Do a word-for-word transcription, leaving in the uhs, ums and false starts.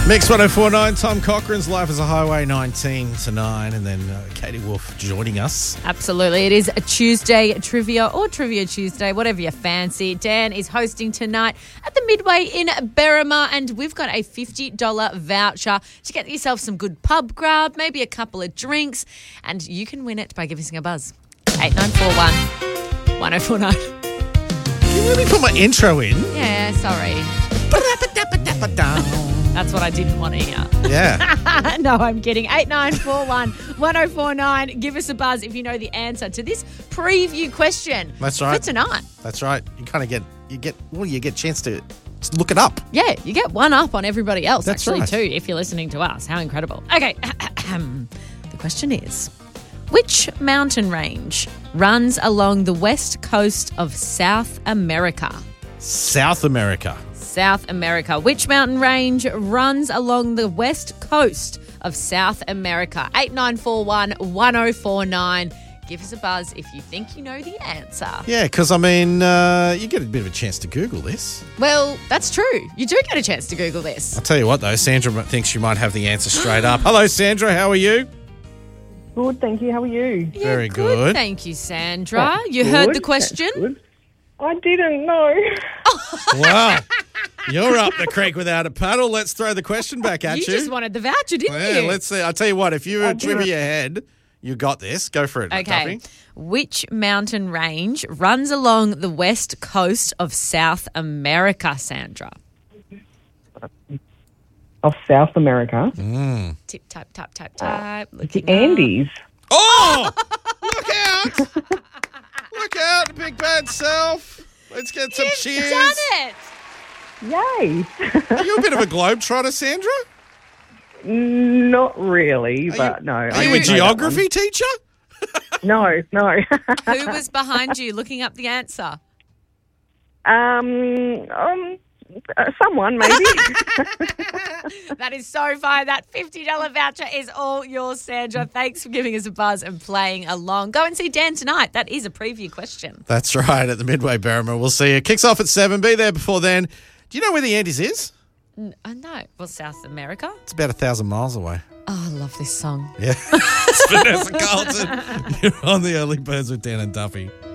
Mix one oh four point nine, Tom Cochran's Life as a Highway, nineteen to nine, and then uh, Katie Wolf joining us. Absolutely. It is a Tuesday trivia or Trivia Tuesday, whatever you fancy. Dan is hosting tonight at the Midway in Berrima, and we've got a fifty dollars voucher to get yourself some good pub grub, maybe a couple of drinks, and you can win it by giving us a buzz. eight nine four one, one oh four nine. Can you let me put my intro in? Yeah, sorry. That's what I didn't want to hear. Yeah. No, I'm kidding. eight nine four one, one oh four nine. Give us a buzz if you know the answer to this preview question. That's right. For tonight. That's right. You kind of get, you get, well, you get a chance to look it up. Yeah, you get one up on everybody else, That's actually, right. too, if you're listening to us. How incredible. Okay, the question is, which mountain range runs along the west coast of South America? South America. South America. Which mountain range runs along the west coast of South America? eight nine four one, one oh four nine. Give us a buzz if you think you know the answer. Yeah, because, I mean, uh, you get a bit of a chance to Google this. Well, that's true. You do get a chance to Google this. I'll tell you what, though, Sandra thinks she might have the answer straight up. Hello, Sandra. How are you? Good, thank you. How are you? Yeah, Very good. Thank you, Sandra. That's you good. heard the That's question? good. I didn't know. Wow. You're up the creek without a paddle. Let's throw the question back at You you. just wanted the voucher, didn't Yeah, you? let's see. I'll tell you what, if you were I did. trivia head, you got this. Go for it, Okay. Duffy. Which mountain range runs along the west coast of South America, Sandra? Of South America. Tip, tap, tap, tap, tap. The Looking up. Andes. Oh! Look out! Look out, big bad self. Let's get some You've cheers. done it. Yay. Are you a bit of a globetrotter, Sandra? Not really, Are but you, no. Are I you a didn't know that geography teacher? one. No, no. Who was behind you looking up the answer? um, um, uh, someone maybe. That is so fine. That fifty dollars voucher is all yours, Sandra. Thanks for giving us a buzz and playing along. Go and see Dan tonight. That is a preview question. That's right, at the Midway Berrima. We'll see you. Kicks off at seven. Be there before then. Do you know where the Andes is? N- I know. Well, South America. It's about a thousand miles away. Oh, I love this song. Yeah. It's Vanessa Carlton. You're on the Early Birds with Dan and Duffy.